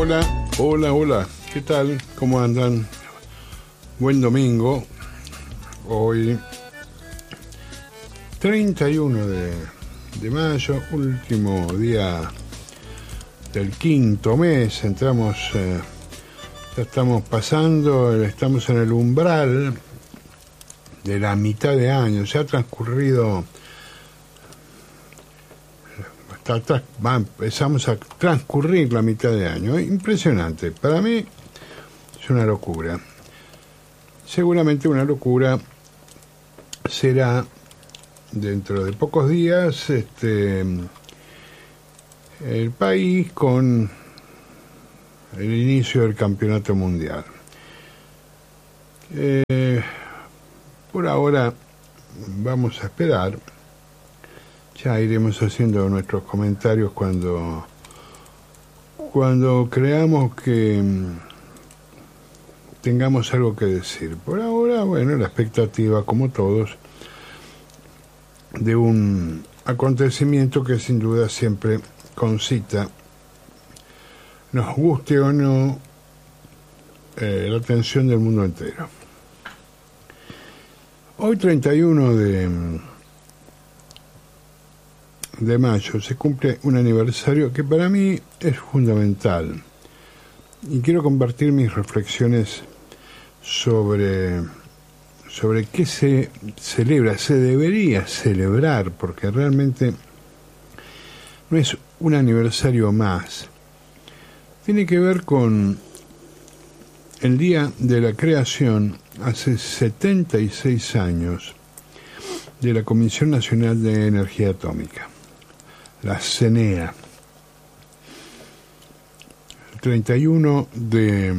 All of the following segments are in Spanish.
Hola. ¿Qué tal? ¿Cómo andan? Buen domingo. Hoy 31 de mayo, último día del quinto mes. Entramos, ya estamos pasando, estamos en el umbral de la mitad de año. Se ha transcurrido, empezamos a transcurrir la mitad de año. Impresionante. Para mí es una locura. Seguramente una locura será dentro de pocos días el país con el inicio del campeonato mundial. Por ahora vamos a esperar. Ya iremos haciendo nuestros comentarios cuando creamos que tengamos algo que decir. Por ahora, bueno, la expectativa, como todos, de un acontecimiento que sin duda siempre concita, nos guste o no, la atención del mundo entero. Hoy 31 de mayo se cumple un aniversario que para mí es fundamental y quiero compartir mis reflexiones sobre qué se celebra, se debería celebrar, porque realmente no es un aniversario más. Tiene que ver con el día de la creación, hace 76 años, de la Comisión Nacional de Energía Atómica, la CNEA. El 31 de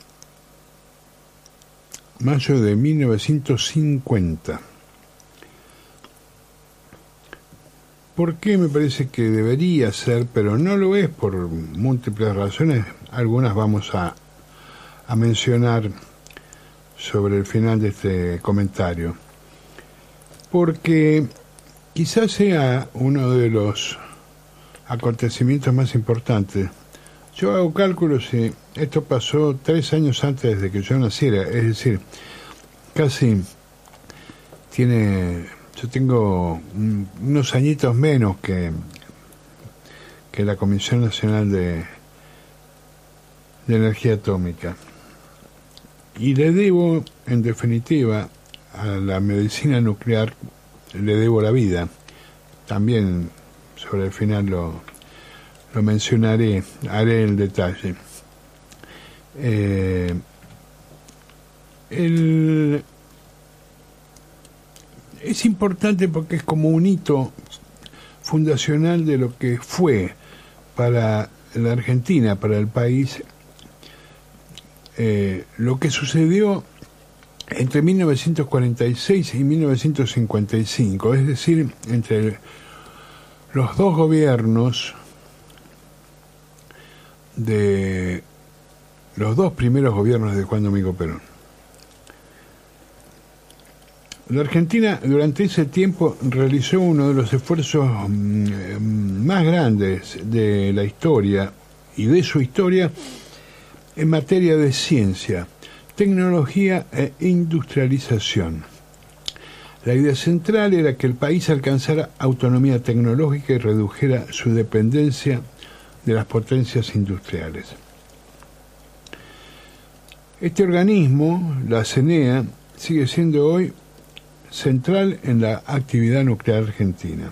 mayo de 1950. ¿Por qué me parece que debería ser, pero no lo es por múltiples razones? Algunas vamos a mencionar sobre el final de este comentario. Porque quizás sea uno de los acontecimientos más importantes. Yo hago cálculos y esto pasó 3 años antes de que yo naciera, es decir, casi yo tengo unos añitos menos que la Comisión Nacional de Energía Atómica. Y le debo, en definitiva, a la medicina nuclear, le debo la vida. También sobre el final lo mencionaré, haré el detalle. Es importante porque es como un hito fundacional de lo que fue para la Argentina, para el país, lo que sucedió entre 1946 y 1955, es decir, entre los dos gobiernos los dos primeros gobiernos de Juan Domingo Perón. La Argentina durante ese tiempo realizó uno de los esfuerzos más grandes de la historia y de su historia en materia de ciencia, tecnología e industrialización. La idea central era que el país alcanzara autonomía tecnológica y redujera su dependencia de las potencias industriales. Este organismo, la CNEA, sigue siendo hoy central en la actividad nuclear argentina.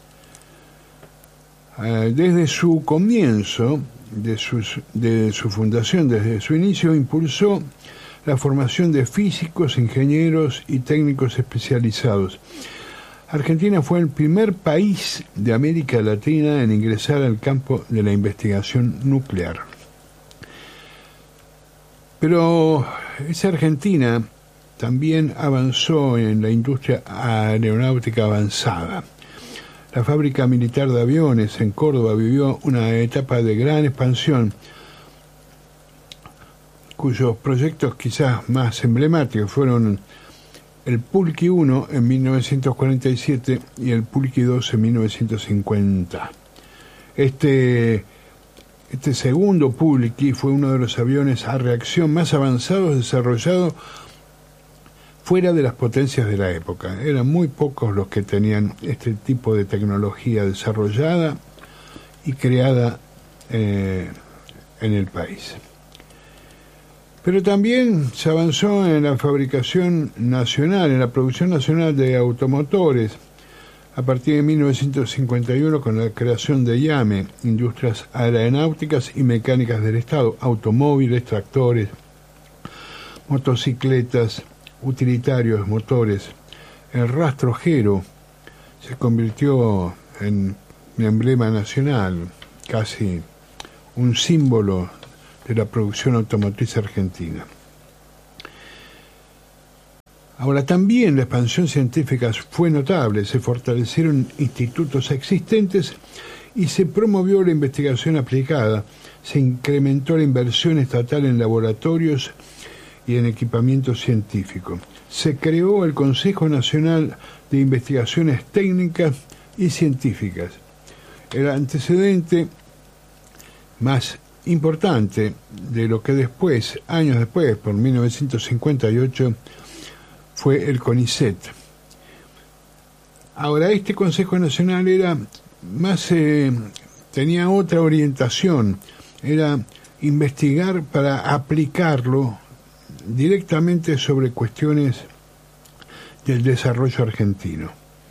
Desde su comienzo, de su fundación, desde su inicio, impulsó la formación de físicos, ingenieros y técnicos especializados. Argentina fue el primer país de América Latina en ingresar al campo de la investigación nuclear. Pero esa Argentina también avanzó en la industria aeronáutica avanzada. La fábrica militar de aviones en Córdoba vivió una etapa de gran expansión, cuyos proyectos quizás más emblemáticos fueron el Pulqui 1 en 1947 y el Pulqui 2 en 1950. Este Este segundo Publi fue uno de los aviones a reacción más avanzados desarrollados fuera de las potencias de la época. Eran muy pocos los que tenían este tipo de tecnología desarrollada y creada en el país. Pero también se avanzó en la fabricación nacional, en la producción nacional de automotores, a partir de 1951 con la creación de IAME, Industrias Aeronáuticas y Mecánicas del Estado, automóviles, tractores, motocicletas, utilitarios, motores. El rastrojero se convirtió en un emblema nacional, casi un símbolo de la producción automotriz argentina. Ahora, también la expansión científica fue notable, se fortalecieron institutos existentes y se promovió la investigación aplicada, se incrementó la inversión estatal en laboratorios y en equipamiento científico. Se creó el Consejo Nacional de Investigaciones Técnicas y Científicas. El antecedente más importante de lo que después, años después, por 1958, fue el CONICET. Ahora, este Consejo Nacional era más, tenía otra orientación, era investigar para aplicarlo directamente sobre cuestiones del desarrollo argentino.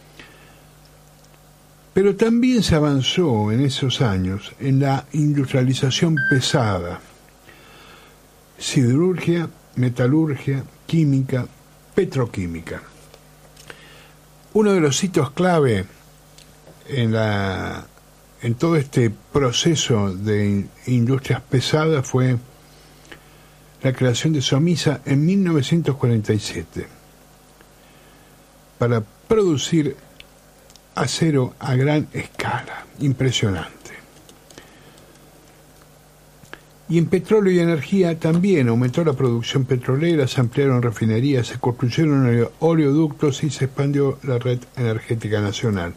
Pero también se avanzó en esos años en la industrialización pesada, siderurgia, metalurgia, química, petroquímica. Uno de los hitos clave en todo este proceso de industrias pesadas fue la creación de Somisa en 1947 para producir acero a gran escala, impresionante. Y en petróleo y energía también aumentó la producción petrolera, se ampliaron refinerías, se construyeron oleoductos y se expandió la red energética nacional.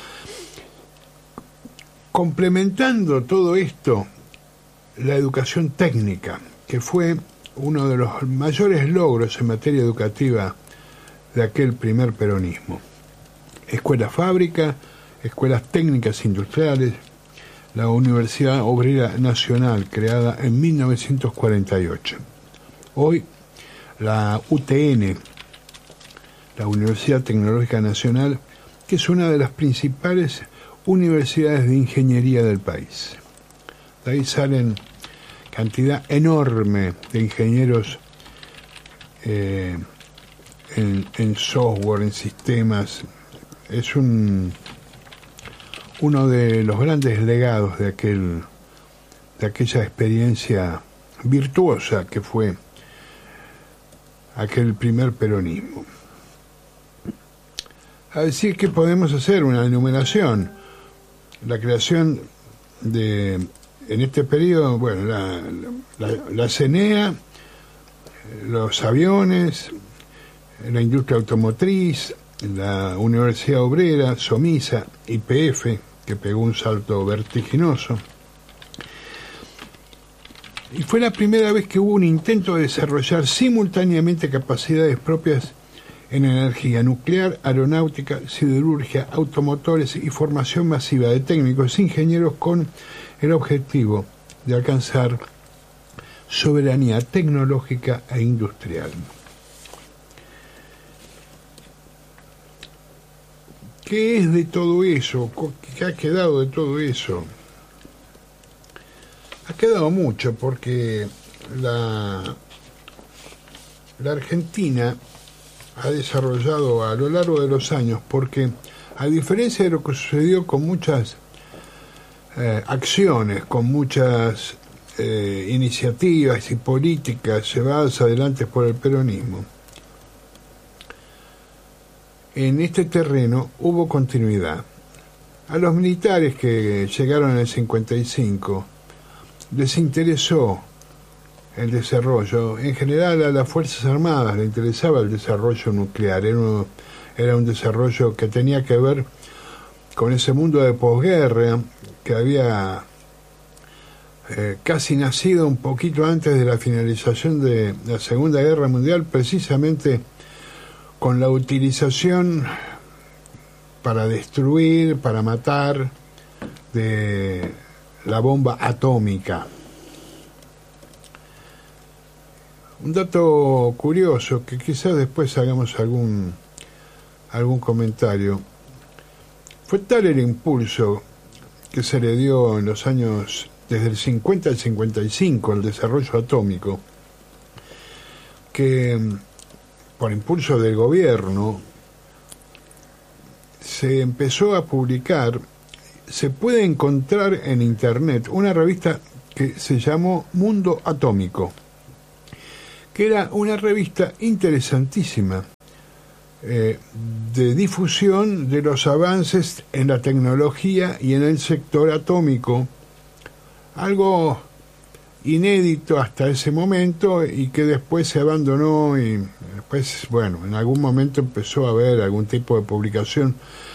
Complementando todo esto, la educación técnica, que fue uno de los mayores logros en materia educativa de aquel primer peronismo. Escuelas fábrica, escuelas técnicas industriales, la Universidad Obrera Nacional, creada en 1948. Hoy, la UTN, la Universidad Tecnológica Nacional, que es una de las principales universidades de ingeniería del país. De ahí salen cantidad enorme de ingenieros en software, en sistemas. Es uno de los grandes legados de aquella experiencia virtuosa que fue aquel primer peronismo. A decir que podemos hacer una enumeración, la creación en este periodo, bueno, la CENEA, los aviones, la industria automotriz, la Universidad Obrera, Somisa, YPF, que pegó un salto vertiginoso. Y fue la primera vez que hubo un intento de desarrollar simultáneamente capacidades propias en energía nuclear, aeronáutica, siderurgia, automotores y formación masiva de técnicos e ingenieros con el objetivo de alcanzar soberanía tecnológica e industrial. ¿Qué es de todo eso? ¿Qué ha quedado de todo eso? Ha quedado mucho, porque la Argentina ha desarrollado a lo largo de los años, porque a diferencia de lo que sucedió con muchas acciones, con muchas iniciativas y políticas llevadas adelante por el peronismo, en este terreno hubo continuidad. A los militares que llegaron en el 55 les interesó el desarrollo, en general a las Fuerzas Armadas le interesaba el desarrollo nuclear, era un desarrollo que tenía que ver con ese mundo de posguerra que había casi nacido un poquito antes de la finalización de la Segunda Guerra Mundial, precisamente con la utilización para destruir, para matar, de la bomba atómica. Un dato curioso, que quizás después hagamos algún comentario. Fue tal el impulso que se le dio en los años desde el 50 al 55 al desarrollo atómico, que por impulso del gobierno se empezó a publicar. Se puede encontrar en internet una revista que se llamó Mundo Atómico, que era una revista interesantísima, de difusión de los avances en la tecnología y en el sector atómico, algo inédito hasta ese momento y que después se abandonó, y después, bueno, en algún momento empezó a haber algún tipo de publicación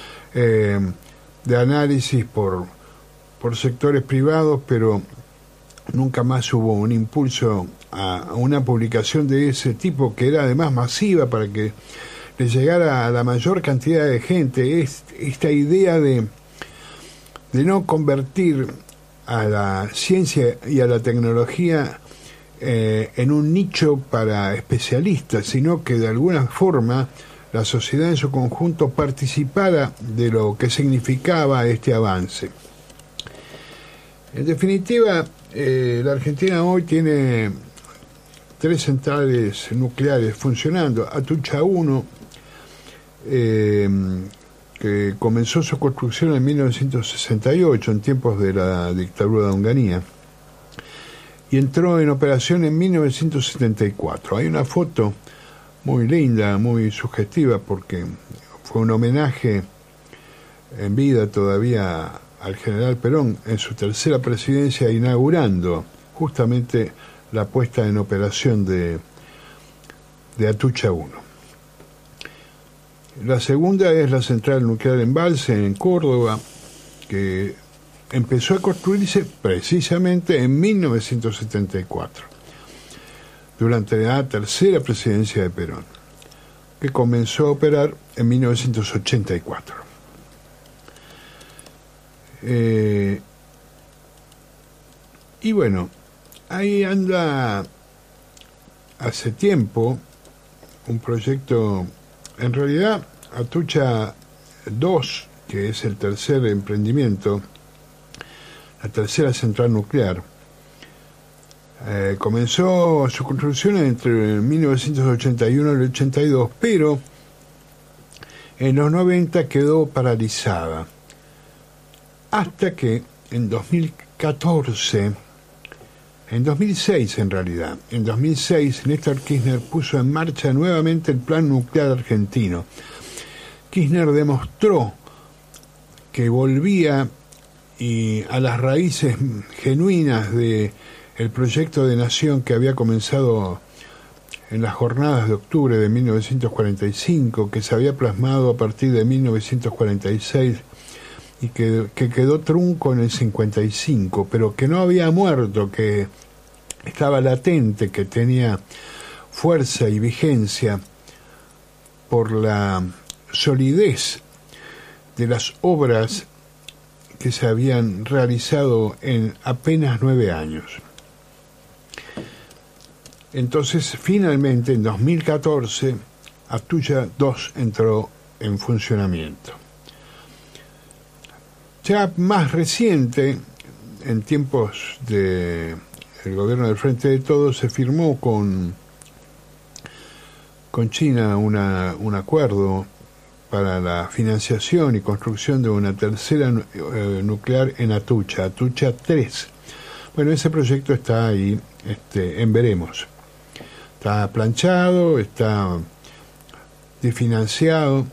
de análisis por sectores privados, pero nunca más hubo un impulso a una publicación de ese tipo, que era además masiva para que le llegara a la mayor cantidad de gente. Esta idea de no convertir a la ciencia y a la tecnología en un nicho para especialistas, sino que de alguna forma la sociedad en su conjunto participara de lo que significaba este avance. En definitiva, la Argentina hoy tiene 3 centrales nucleares funcionando. Atucha 1, que comenzó su construcción en 1968, en tiempos de la dictadura de Onganía, y entró en operación en 1974. Hay una foto muy linda, muy sugestiva, porque fue un homenaje en vida todavía al general Perón en su tercera presidencia, inaugurando justamente la puesta en operación de Atucha 1. La segunda es la central nuclear Embalse en Córdoba, que empezó a construirse precisamente en 1974, durante la tercera presidencia de Perón, que comenzó a operar en 1984. Y bueno, ahí anda hace tiempo un proyecto, en realidad Atucha 2, que es el tercer emprendimiento, la tercera central nuclear, comenzó su construcción entre 1981 y el 82, pero en los 90 quedó paralizada, hasta que en 2006 en realidad, en 2006 Néstor Kirchner puso en marcha nuevamente el Plan Nuclear Argentino. Kirchner demostró que volvía a las raíces genuinas de el proyecto de nación que había comenzado en las jornadas de octubre de 1945, que se había plasmado a partir de 1946 y que quedó trunco en el 55, pero que no había muerto, que estaba latente, que tenía fuerza y vigencia por la solidez de las obras que se habían realizado en apenas 9 años. Entonces, finalmente, en 2014, Atucha 2 entró en funcionamiento. Ya más reciente, en tiempos del gobierno del Frente de Todos, se firmó con China un acuerdo para la financiación y construcción de una tercera nuclear en Atucha 3. Bueno, ese proyecto está ahí, en veremos. Está planchado, está desfinanciado,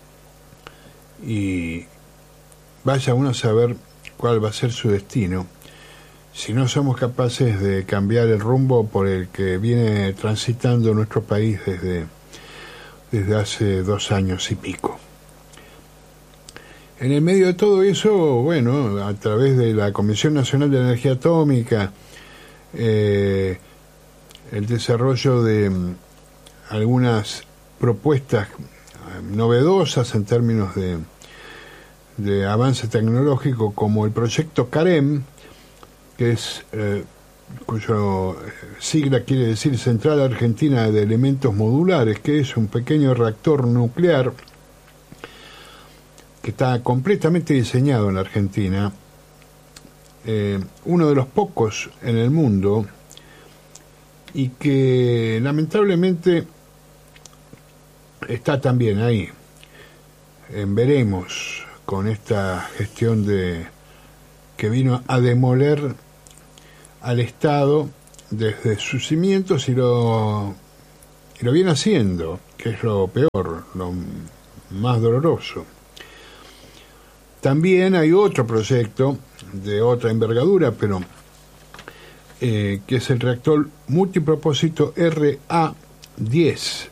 y vaya uno a saber cuál va a ser su destino si no somos capaces de cambiar el rumbo por el que viene transitando nuestro país desde hace 2 años y pico. En el medio de todo eso, bueno, a través de la Comisión Nacional de Energía Atómica, el desarrollo de algunas propuestas novedosas en términos de avance tecnológico, como el proyecto CAREM, que es cuyo sigla quiere decir Central Argentina de Elementos Modulares, que es un pequeño reactor nuclear que está completamente diseñado en la Argentina, uno de los pocos en el mundo, y que lamentablemente está también ahí, veremos, con esta gestión que vino a demoler al Estado desde sus cimientos y lo viene haciendo, que es lo peor, lo más doloroso. También hay otro proyecto de otra envergadura, pero que es el reactor multipropósito RA10.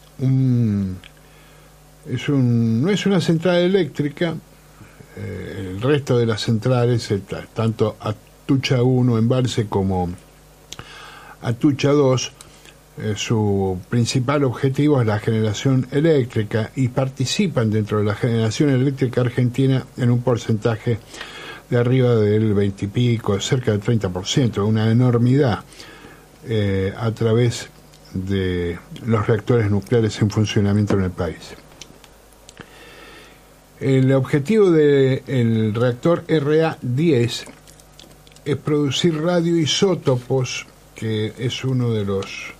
No es una central eléctrica. El resto de las centrales, tanto Atucha 1 Embalse como Atucha 2, su principal objetivo es la generación eléctrica, y participan dentro de la generación eléctrica argentina en un porcentaje de arriba del 20 y pico, cerca del 30%, una enormidad, a través de los reactores nucleares en funcionamiento en el país. El objetivo del reactor RA10 es producir radioisótopos, que es uno de los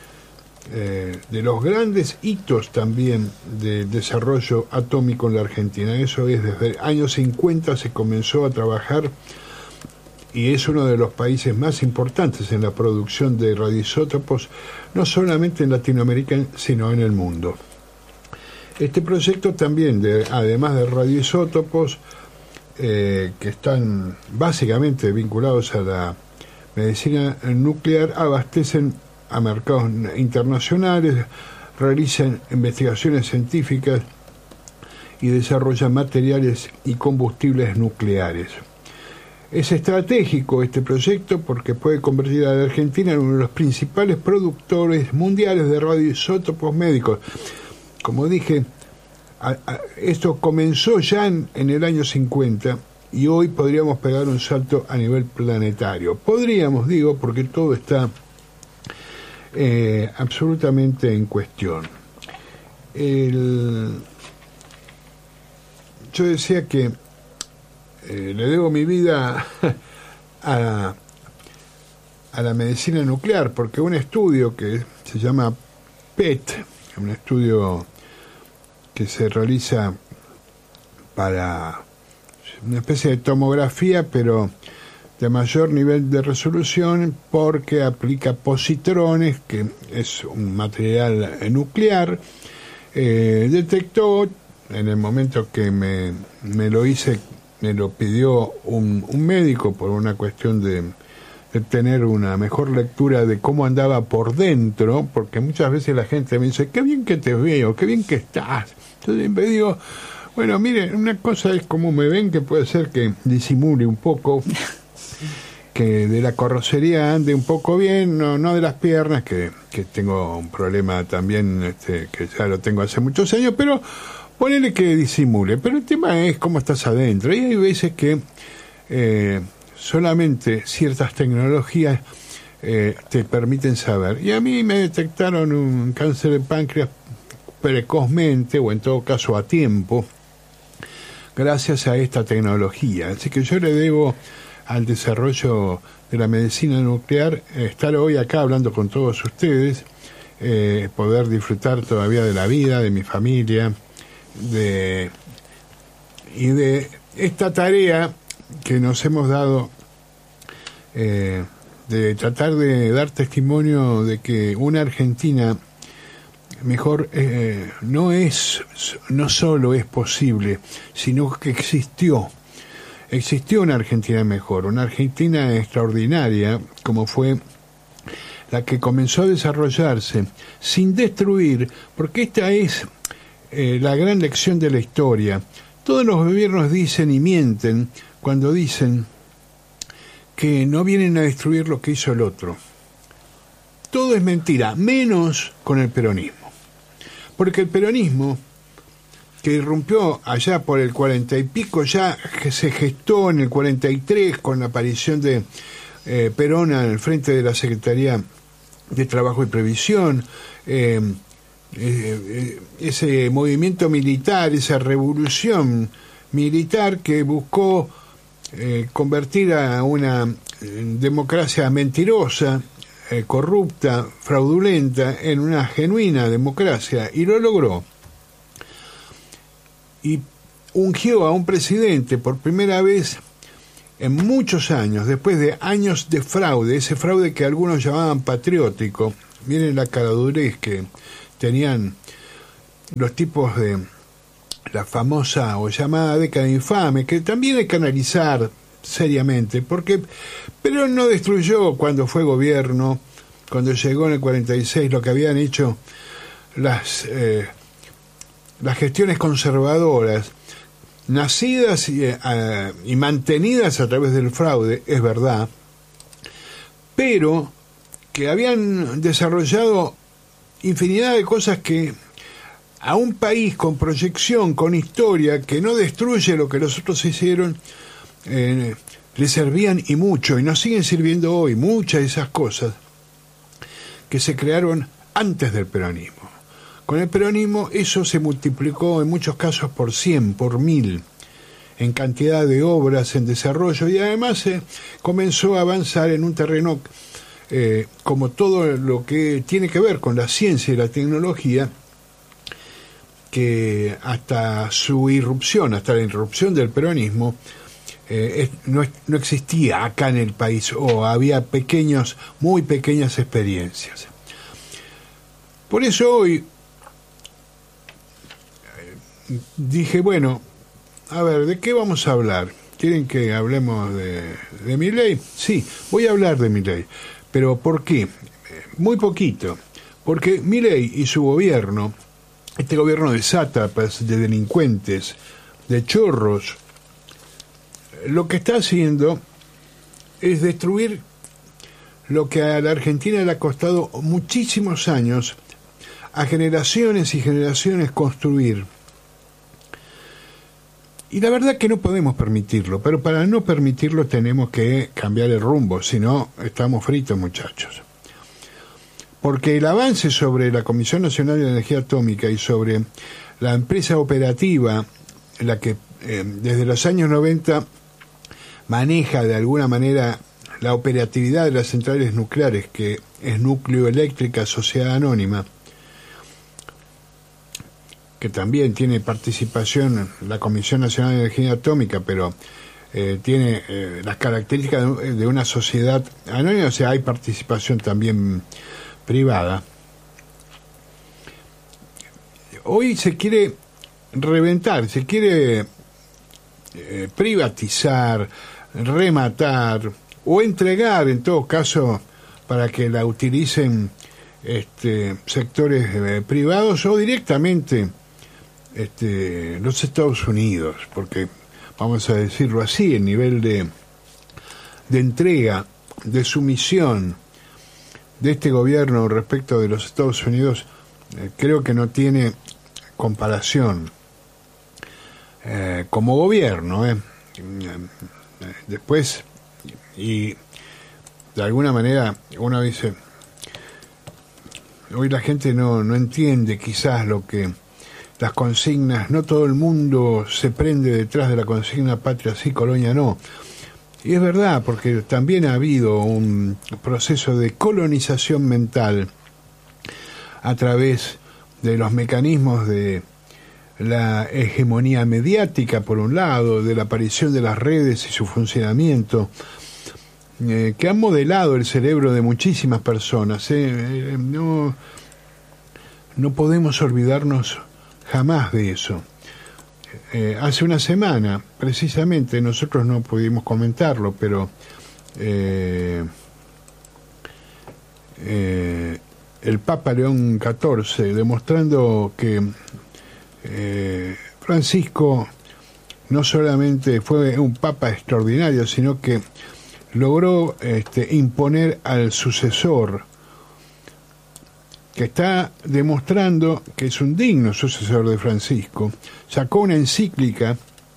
grandes hitos también de desarrollo atómico en la Argentina. Eso es, desde el año 50 se comenzó a trabajar, y es uno de los países más importantes en la producción de radioisótopos, no solamente en Latinoamérica, sino en el mundo. Este proyecto también, además de radioisótopos, que están básicamente vinculados a la medicina nuclear, abastecen a mercados internacionales, realizan investigaciones científicas y desarrollan materiales y combustibles nucleares. Es estratégico este proyecto porque puede convertir a la Argentina en uno de los principales productores mundiales de radioisótopos médicos. Como dije, esto comenzó ya en el año 50, y hoy podríamos pegar un salto a nivel planetario. Podríamos, digo, porque todo está absolutamente en cuestión. Yo decía que le debo mi vida a la medicina nuclear, porque un estudio que se llama PET, un estudio que se realiza para una especie de tomografía, pero de mayor nivel de resolución, porque aplica positrones, que es un material nuclear, detectó, en el momento que me lo hice, me lo pidió un médico por una cuestión de tener una mejor lectura de cómo andaba por dentro, porque muchas veces la gente me dice, qué bien que te veo, qué bien que estás. Entonces me digo, bueno, mire, una cosa es cómo me ven, que puede ser que disimule un poco, que de la carrocería ande un poco bien, no de las piernas, que tengo un problema también, que ya lo tengo hace muchos años, pero ponele que disimule. Pero el tema es cómo estás adentro, y hay veces que solamente ciertas tecnologías te permiten saber. Y a mí me detectaron un cáncer de páncreas precozmente, o en todo caso a tiempo, gracias a esta tecnología. Así que yo le debo al desarrollo de la medicina nuclear estar hoy acá hablando con todos ustedes, poder disfrutar todavía de la vida, de mi familia, y de esta tarea que nos hemos dado, de tratar de dar testimonio de que una Argentina mejor no solo es posible, sino que existió una Argentina mejor, una Argentina extraordinaria, como fue la que comenzó a desarrollarse sin destruir, porque esta es la gran lección de la historia. Todos los gobiernos dicen y mienten cuando dicen que no vienen a destruir lo que hizo el otro. Todo es mentira, menos con el peronismo. Porque el peronismo, que irrumpió allá por el 40 y pico, ya que se gestó en el 43 con la aparición de Perón al frente de la Secretaría de Trabajo y Previsión, ese movimiento militar, esa revolución militar que buscó convertir a una democracia mentirosa, corrupta, fraudulenta, en una genuina democracia, y lo logró. Y ungió a un presidente por primera vez en muchos años, después de años de fraude, ese fraude que algunos llamaban patriótico. Miren la caradurez que tenían los tipos de la famosa o llamada década infame, que también hay que analizar seriamente, porque Perón no destruyó cuando fue gobierno, cuando llegó en el 46, lo que habían hecho las gestiones conservadoras, nacidas y mantenidas a través del fraude, es verdad, pero que habían desarrollado infinidad de cosas que a un país con proyección, con historia, que no destruye lo que los otros hicieron, le servían y mucho, y nos siguen sirviendo hoy muchas de esas cosas que se crearon antes del peronismo. Con el peronismo eso se multiplicó en muchos casos por 100, por 1000, en cantidad de obras, en desarrollo, y además se comenzó a avanzar en un terreno como todo lo que tiene que ver con la ciencia y la tecnología, que hasta su irrupción, hasta la irrupción del peronismo, no existía acá en el país, o había muy pequeñas experiencias. Por eso hoy dije, bueno, a ver, ¿de qué vamos a hablar? ¿Quieren que hablemos de Milei? Sí, voy a hablar de Milei. ¿Pero por qué? Muy poquito. Porque Milei y su gobierno, este gobierno de sátrapas, de delincuentes, de chorros, lo que está haciendo es destruir lo que a la Argentina le ha costado muchísimos años, a generaciones y generaciones construir. Y la verdad que no podemos permitirlo, pero para no permitirlo tenemos que cambiar el rumbo, si no estamos fritos, muchachos. Porque el avance sobre la Comisión Nacional de Energía Atómica y sobre la empresa operativa, la que desde los años 90 maneja de alguna manera la operatividad de las centrales nucleares, que es Núcleo Eléctrica Sociedad Anónima, que también tiene participación en la Comisión Nacional de Energía Atómica, pero tiene las características de una sociedad anónima, o sea, hay participación también privada. Hoy se quiere reventar, se quiere privatizar, rematar o entregar, en todo caso, para que la utilicen sectores privados o directamente los Estados Unidos, porque vamos a decirlo así, el nivel de entrega, de sumisión de este gobierno respecto de los Estados Unidos, creo que no tiene comparación como gobierno. Después, y de alguna manera uno dice, hoy la gente no entiende quizás lo que las consignas, no todo el mundo se prende detrás de la consigna patria sí, colonia no. Y es verdad, porque también ha habido un proceso de colonización mental a través de los mecanismos de la hegemonía mediática, por un lado, de la aparición de las redes y su funcionamiento, que han modelado el cerebro de muchísimas personas. No podemos olvidarnos jamás de eso. Hace una semana, precisamente, nosotros no pudimos comentarlo, pero el Papa León XIV, demostrando que Francisco no solamente fue un papa extraordinario, sino que logró imponer al sucesor, que está demostrando que es un digno sucesor de Francisco. Sacó una encíclica,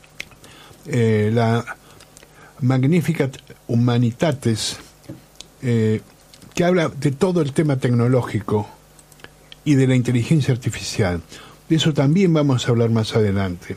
la Magnificat Humanitates, que habla de todo el tema tecnológico y de la inteligencia artificial. De eso también vamos a hablar más adelante.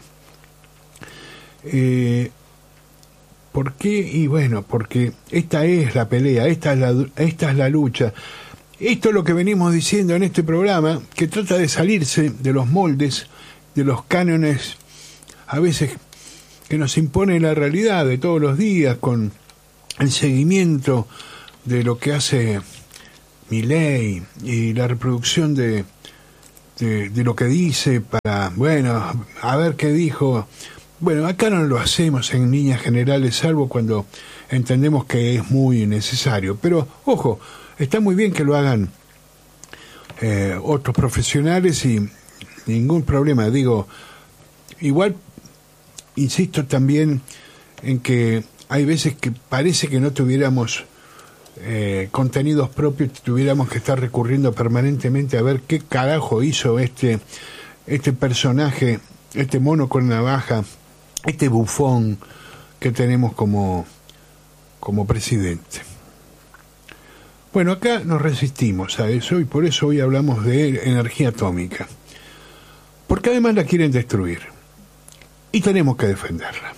¿Por qué? Y bueno, porque esta es la pelea, esta es la lucha. Esto es lo que venimos diciendo en este programa, que trata de salirse de los moldes, de los cánones, a veces que nos impone la realidad de todos los días, con el seguimiento de lo que hace Milei y la reproducción de lo que dice para, bueno, a ver qué dijo. Bueno, acá no lo hacemos en líneas generales, salvo cuando entendemos que es muy necesario. Pero, ojo, está muy bien que lo hagan otros profesionales y ningún problema. Digo, igual, insisto también en que hay veces que parece que no tuviéramos contenidos propios, tuviéramos que estar recurriendo permanentemente a ver qué carajo hizo este personaje, este mono con navaja, este bufón que tenemos como presidente. Bueno, acá nos resistimos a eso y por eso hoy hablamos de energía atómica. Porque además la quieren destruir. Y tenemos que defenderla.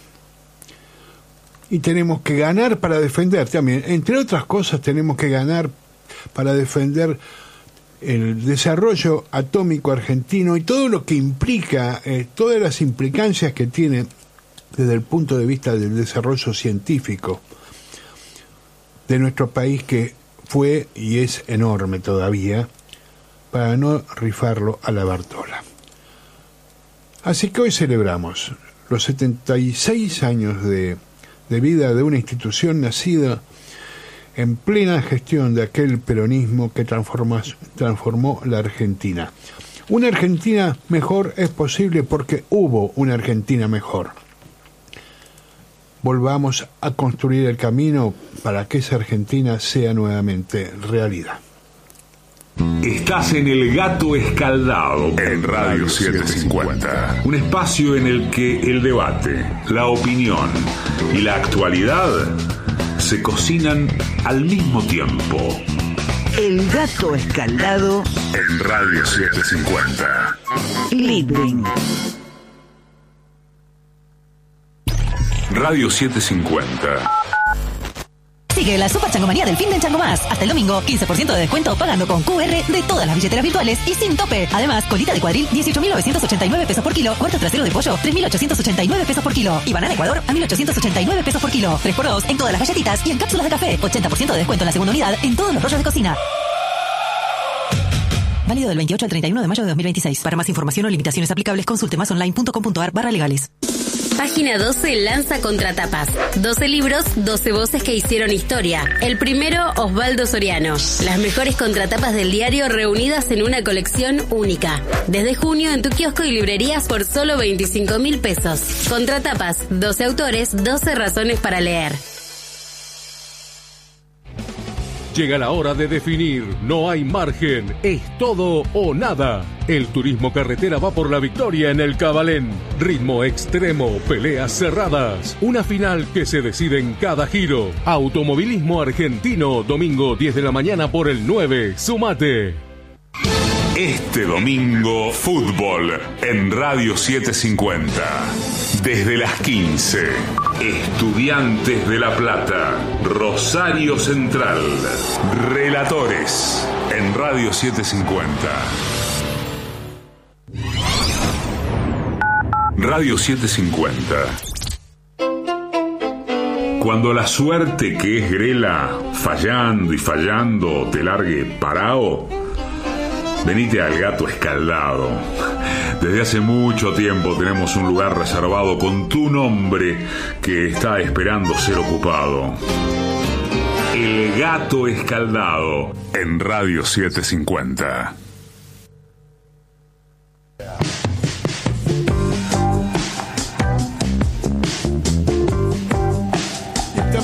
Y tenemos que ganar para defender también. Entre otras cosas, tenemos que ganar para defender el desarrollo atómico argentino y todo lo que implica, todas las implicancias que tiene desde el punto de vista del desarrollo científico de nuestro país, que fue y es enorme todavía, para no rifarlo a la Bartola. Así que hoy celebramos los 76 años de vida de una institución nacida en plena gestión de aquel peronismo que transformó la Argentina. Una Argentina mejor es posible porque hubo una Argentina mejor. Volvamos a construir el camino para que esa Argentina sea nuevamente realidad. Estás en El Gato Escaldado en Radio 750. Un espacio en el que el debate, la opinión y la actualidad se cocinan al mismo tiempo. El Gato Escaldado en Radio 750. Living. Radio 750. Sigue la Super Changomanía del fin de Chango Más. Hasta el domingo, 15% de descuento pagando con QR de todas las billeteras virtuales y sin tope. Además, colita de cuadril, 18.989 pesos por kilo. Cuarto trasero de pollo, 3.889 pesos por kilo. Y banana Ecuador, a 1.889 pesos por kilo. 3x2 en todas las galletitas y en cápsulas de café. 80% de descuento en la segunda unidad en todos los rollos de cocina. Válido del 28 al 31 de mayo de 2026. Para más información o limitaciones aplicables, consulte masonline.com.ar/legales. Página 12 lanza Contratapas. 12 libros, 12 voces que hicieron historia. El primero, Osvaldo Soriano. Las mejores contratapas del diario reunidas en una colección única. Desde junio en tu kiosco y librerías por solo 25.000 pesos. Contratapas, 12 autores, 12 razones para leer. Llega la hora de definir, no hay margen, es todo o nada. El turismo carretera va por la victoria en el Cabalén. Ritmo extremo, peleas cerradas, una final que se decide en cada giro. Automovilismo argentino, domingo 10 de la mañana por el 9, sumate. Este domingo, fútbol en Radio 750. Desde las 15, Estudiantes de La Plata, Rosario Central. Relatores en Radio 750. Radio 750. Cuando la suerte, que es grela, fallando y fallando, te largue parao, venite al Gato Escaldado. Desde hace mucho tiempo tenemos un lugar reservado con tu nombre que está esperando ser ocupado. El Gato Escaldado en Radio 750.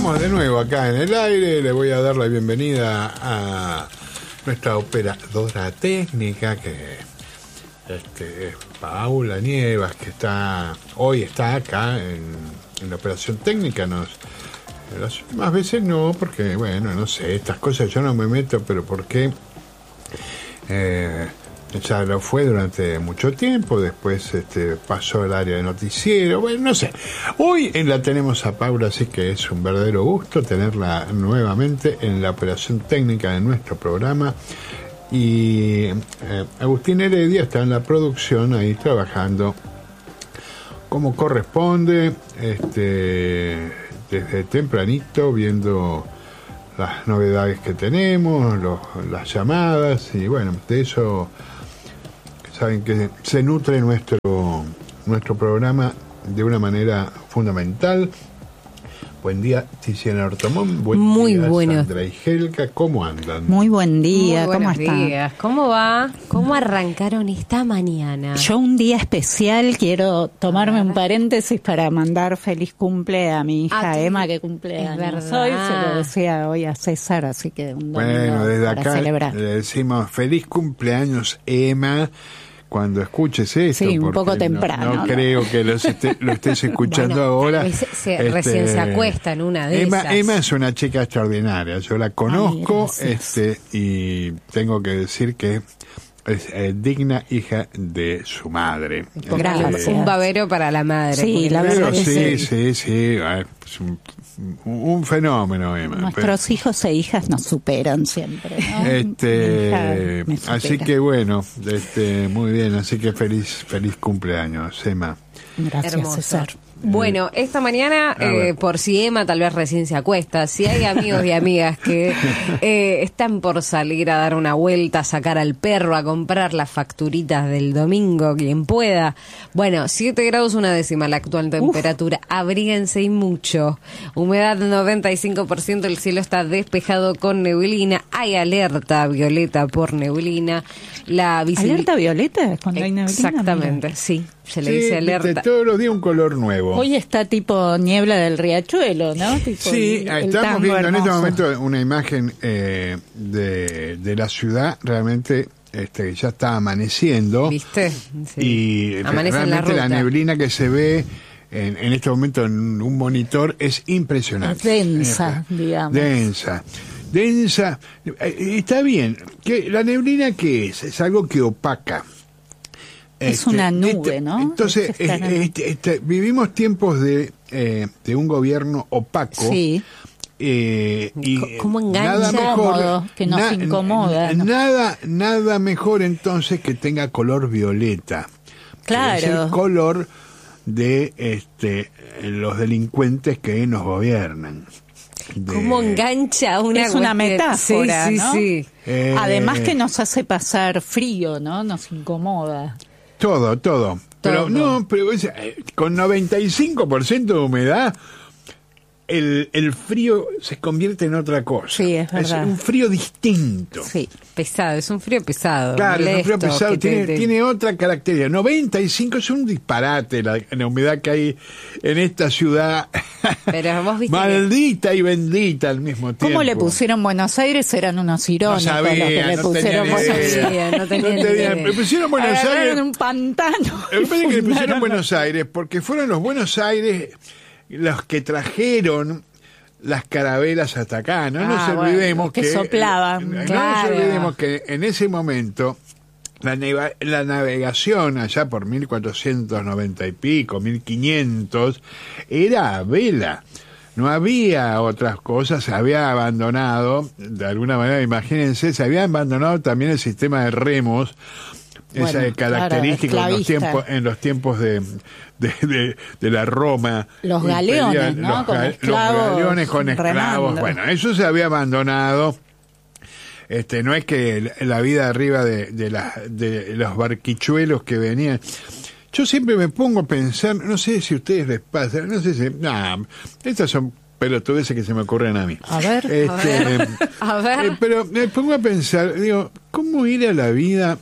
estamos de nuevo acá en el aire. Le voy a dar la bienvenida a nuestra operadora técnica, que es Paula Nievas, que hoy está acá en la operación técnica. Las últimas veces no, porque bueno, no sé, estas cosas yo no me meto, pero porque ya lo fue durante mucho tiempo. Después pasó al área de noticiero, bueno, no sé. Hoy la tenemos a Paula, así que es un verdadero gusto tenerla nuevamente en la operación técnica de nuestro programa. Y Agustín Heredia está en la producción, ahí trabajando como corresponde, desde tempranito, viendo las novedades que tenemos, las llamadas, y bueno, de eso saben que se nutre nuestro programa de una manera fundamental. Buen día, Tiziana Ortomón. Muy día, bueno. Sandra y Helga, ¿cómo andan? Muy buen día, ¿cómo están? Días. ¿Cómo va? ¿Cómo arrancaron esta mañana? Yo un día especial quiero tomarme un paréntesis para mandar feliz cumple a mi hija Emma, que cumple años hoy. Se lo decía hoy a César, así que un domingo bueno, desde para acá celebrar. le decimos feliz cumpleaños, Emma, cuando escuches esto. Sí, un porque poco temprano. No creo que lo estés escuchando Bueno, ahora. Recién se acuesta en una de esas. Emma es una chica extraordinaria. Yo la conozco. Ay, y tengo que decir que es digna hija de su madre. Gracias. Un babero para la madre. Sí, la verdad Pero que sí. Es un fenómeno, Emma. Nuestros hijos e hijas nos superan siempre, ¿no? Mi hija me supera. Así que bueno, muy bien, así que feliz cumpleaños, Emma. Gracias, Hermoso. César. Bueno, esta mañana, por si Emma tal vez recién se acuesta, si hay amigos y amigas que están por salir a dar una vuelta, a sacar al perro, a comprar las facturitas del domingo, quien pueda. Bueno, 7 grados 1/10 la actual temperatura. Abríguense y mucho. Humedad 95%, el cielo está despejado con neblina. Hay alerta violeta por neblina. ¿Alerta violeta es cuando hay neblina? Exactamente, Mira. sí. Se le dice alerta. Todos los días un color nuevo. Hoy está tipo niebla del riachuelo, ¿no? Tipo sí, el estamos tango viendo en este hermoso. momento una imagen de la ciudad, realmente ya está amaneciendo. ¿Viste? Sí. Y Amanece en la realmente la ruta. neblina que se ve en este momento en un monitor es impresionante. Es densa, digamos. Densa. Está bien. ¿La neblina qué es? Es algo que opaca. Es una nube, ¿no? Entonces, vivimos tiempos de un gobierno opaco. Sí. Y ¿Cómo engancha? nada mejor, Cómodo, que nos incomoda, ¿no? Nada mejor entonces que tenga color violeta. Claro. Que es el color de los delincuentes que nos gobiernan. ¿Cómo engancha Es una metáfora, sí, ¿no? Sí. Además que nos hace pasar frío, ¿no? Nos incomoda. Todo. Pero no, pero con 95% de humedad, el frío se convierte en otra cosa. Sí, es verdad. Es un frío distinto. Sí. Pesado, es un frío pesado. Claro, es un frío molesto, pesado, que tiene otra característica. 95 es un disparate la humedad que hay en esta ciudad. Pero vos viste maldita y bendita al mismo tiempo. ¿Cómo le pusieron Buenos Aires? Eran unos irónicos No sabía, los que le no pusieron tenía Buenos idea. Aires. No tenía ni idea. Le pusieron Buenos Agarraron Aires. un pantano. Me parece que le pusieron fundaron- Buenos Aires porque fueron los Buenos Aires los que trajeron las carabelas hasta acá. No nos olvidemos que soplaban, no claro. nos olvidemos que en ese momento la navegación allá por 1490 y pico, 1500, era a vela. No había otras cosas, se había abandonado, de alguna manera, imagínense, se había abandonado también el sistema de remos, Bueno, esa característica claro, en los tiempos de la Roma. Los galeones, imperial, ¿no? Con los esclavos galeones con esclavos. remando. Bueno, eso se había abandonado. No es que la vida arriba de los barquichuelos que venían. Yo siempre me pongo a pensar, no sé si a ustedes les pasa, no sé si... estas son pelotudeces que se me ocurren a mí. A ver, a ver. Pero me pongo a pensar, digo, ¿cómo era la vida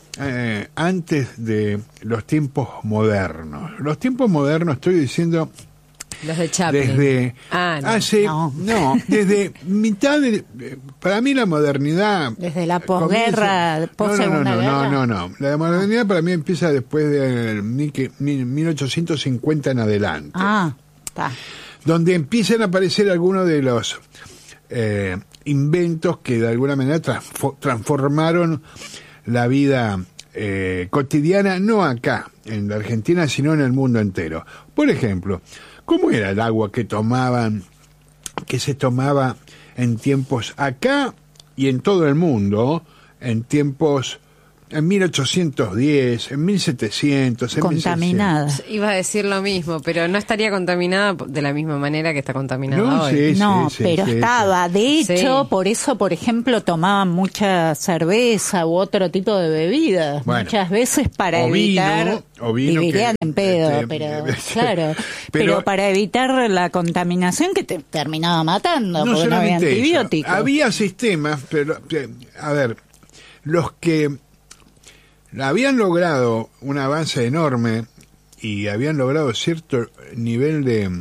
antes de los tiempos modernos? Los tiempos modernos, estoy diciendo, Los de Chaplin. Desde desde mitad de... Para mí la modernidad... Desde la posguerra, post-segunda guerra. No. La modernidad para mí empieza después de 1850 en adelante. Está. Donde empiezan a aparecer algunos de los inventos que de alguna manera transformaron la vida cotidiana, no acá en la Argentina, sino en el mundo entero. Por ejemplo, ¿cómo era el agua que se tomaba en tiempos acá y en todo el mundo, en tiempos en 1810, en 1700, en contaminada. 1600. Iba a decir lo mismo, pero no estaría contaminada de la misma manera que está contaminada hoy. Pero estaba. De hecho, por eso, por ejemplo, tomaban mucha cerveza u otro tipo de bebida. Bueno, muchas veces para evitar... vivirían en pedo, pero para evitar la contaminación que te terminaba matando, no porque no había antibióticos. Había sistemas, pero, a ver, los que habían logrado un avance enorme y habían logrado cierto nivel de